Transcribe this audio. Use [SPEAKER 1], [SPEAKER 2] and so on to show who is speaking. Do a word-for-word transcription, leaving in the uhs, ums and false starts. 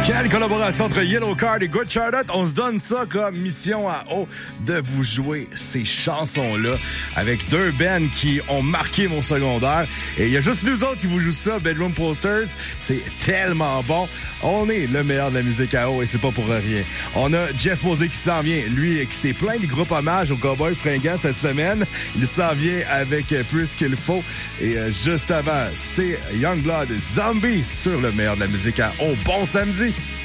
[SPEAKER 1] Quelle collaboration entre Yellowcard et Good Charlotte. On se donne ça comme mission à eau de vous jouer ces chansons-là avec deux bands qui ont marqué mon secondaire. Et il y a juste nous autres qui vous jouent ça, Bedroom Posters. C'est tellement bon. On est le meilleur de la musique à eau et c'est pas pour rien. On a Jeff Posey qui s'en vient. Lui, qui s'est plein de groupes hommages aux Cowboys fringants cette semaine. Il s'en vient avec plus qu'il faut. Et juste avant, c'est Youngblood Zombie sur le meilleur de la musique à eau. Bon samedi!